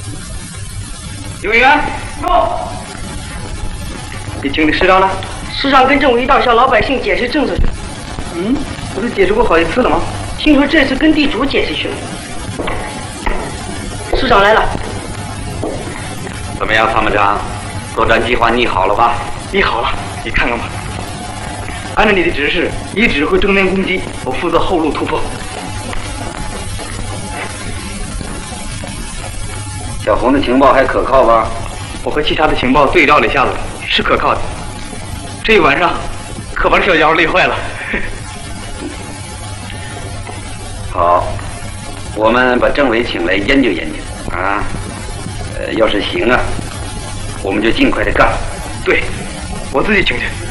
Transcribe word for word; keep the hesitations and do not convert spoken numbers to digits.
警卫员，到。你请你师长了？ 师长跟政委到向老百姓解释政策去。 嗯，不是解释过好几次了吗？ 听说这次跟地主解释去了。师长来了。 怎么样，参谋长？作战计划拟好了吧？ 拟好了，你看看吧。按照你的指示，你指挥正面攻击，我负责后路突破。 小红的情报还可靠吧？ 我和其他的情报对照了一下子，是可靠的。这一晚上可把小姚累坏了。 好，我们把政委请来研究研究啊。呃，要是行啊，我们就尽快的干。 对，我自己请去。